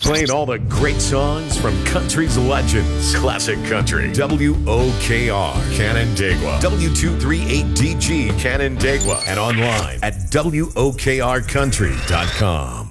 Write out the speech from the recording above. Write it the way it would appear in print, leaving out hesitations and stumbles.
Playing all the great songs from country's legends. Classic Country. WOKR, Canandaigua. W238DG, Canandaigua. And online at WOKRCountry.com.